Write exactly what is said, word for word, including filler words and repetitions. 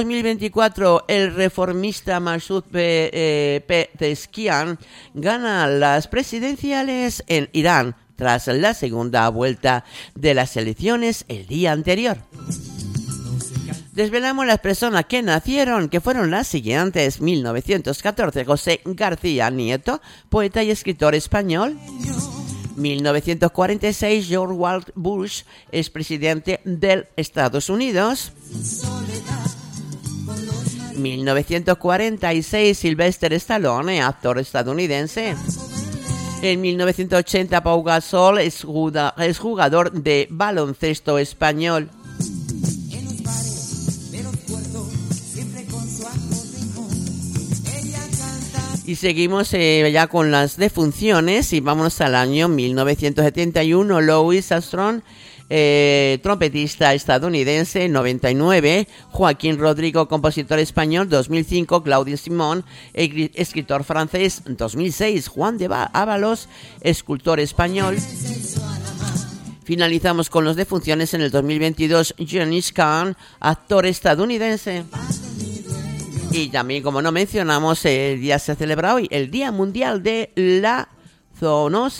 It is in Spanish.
dos mil veinticuatro, el reformista Masoud Pezeshkian gana las presidenciales en Irán tras la segunda vuelta de las elecciones el día anterior. Desvelamos las personas que nacieron, que fueron las siguientes: mil novecientos catorce, José García Nieto, poeta y escritor español. mil novecientos cuarenta y seis, George Walker Bush, expresidente de Estados Unidos. mil novecientos cuarenta y seis, Sylvester Stallone, actor estadounidense. En mil novecientos ochenta, Pau Gasol es jugador de baloncesto español. Y seguimos eh, ya con las defunciones y vámonos al año mil novecientos setenta y uno. Louis Armstrong, eh, trompetista estadounidense, noventa y nueve. Joaquín Rodrigo, compositor español, dos mil cinco. Claudio Simón, escritor francés, dos mil seis. Juan de Ábalos, escultor español. Finalizamos con las defunciones en el dos mil veintidós. Gengis Khan, actor estadounidense. Y también, como no mencionamos, el día se celebra hoy, el Día Mundial de la Zoonosis.